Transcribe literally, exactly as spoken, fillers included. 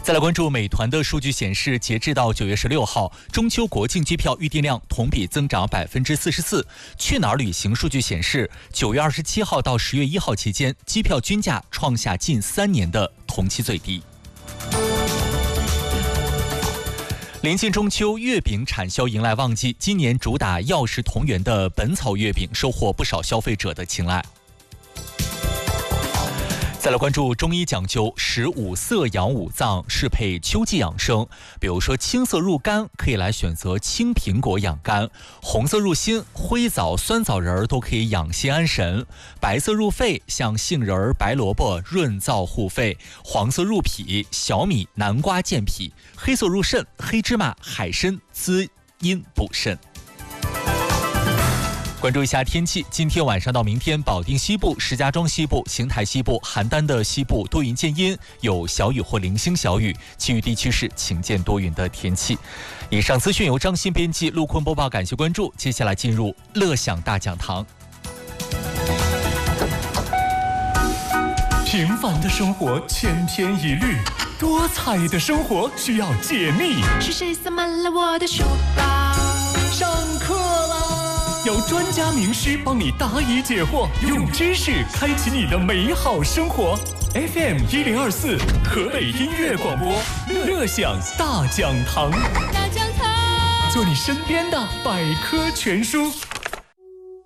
再来关注美团的数据显示，截至到九月十六号，中秋国庆机票预订量同比增长百分之四十四。去哪儿旅行数据显示，九月二十七号到十月一号期间，机票均价创下近三年的同期最低。临近中秋，月饼产销迎来旺季。今年主打药食同源的本草月饼收获不少消费者的青睐。再来关注中医讲究食五色养五脏，适配秋季养生。比如说青色入肝，可以来选择青苹果养肝；红色入心，灰枣、酸枣仁都可以养心安神；白色入肺，像杏仁、白萝卜润燥护肺；黄色入脾，小米、南瓜健脾；黑色入肾，黑芝麻、海参滋阴补肾。关注一下天气，今天晚上到明天，保定西部、石家庄西部、邢台西部、邯郸的西部多云见阴，有小雨或零星小雨，其余地区是晴间多云的天气。以上资讯由张鑫编辑，陆坤播报，感谢关注。接下来进入乐享大讲堂。 平凡的生活千篇一律，多彩的生活需要解密。 是谁塞满了我的书包？ 上课啦！有专家名师帮你答疑解惑，用知识开启你的美好生活。F M 一零二四河北音乐广播，乐享大讲堂， 大讲堂， 做你身边的百科全书。